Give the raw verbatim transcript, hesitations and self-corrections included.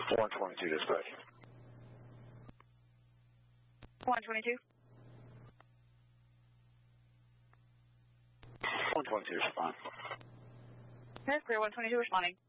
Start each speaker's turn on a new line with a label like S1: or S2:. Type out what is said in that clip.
S1: one twenty-two dispatch.
S2: one twenty-two.
S1: one twenty-two, respond.
S2: That's clear, one twenty-two responding.